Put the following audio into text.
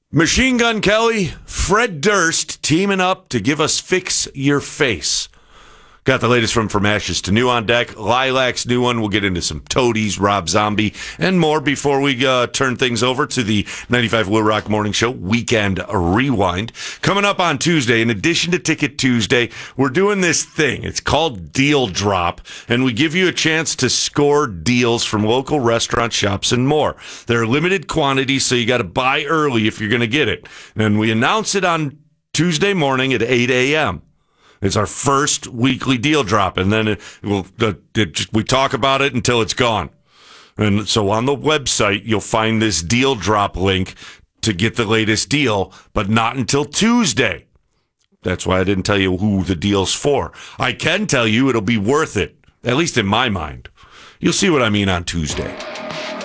Machine Gun Kelly, Fred Durst teaming up to give us Fix Your Face. Got the latest from Ashes to New on deck. Lilac's new one. We'll get into some Toadies, Rob Zombie, and more before we turn things over to the 95 Will Rock Morning Show Weekend Rewind. Coming up on Tuesday, in addition to Ticket Tuesday, we're doing this thing. It's called Deal Drop, and we give you a chance to score deals from local restaurant shops and more. They're limited quantities, so you got to buy early if you're going to get it. And we announce it on Tuesday morning at 8 a.m. It's our first weekly deal drop, and then we talk about it until it's gone. And so on the website, you'll find this deal drop link to get the latest deal, but not until Tuesday. That's why I didn't tell you who the deal's for. I can tell you it'll be worth it, at least in my mind. You'll see what I mean on Tuesday.